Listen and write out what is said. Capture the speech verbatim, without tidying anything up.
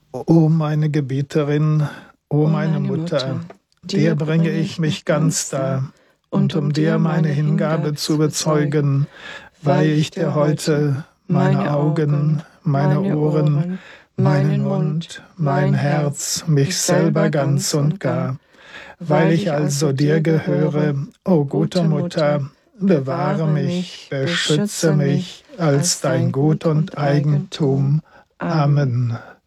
O meine Gebieterin, o meine Mutter, dir bringe ich mich ganz dar, und um dir meine Hingabe zu bezeugen, weihe ich dir heute meine Augen, meine Ohren, meinen Mund, mein Herz, mich selber ganz und gar. Weil ich also dir gehöre, o gute Mutter, bewahre mich, beschütze mich als dein Gut und Eigentum. Amen.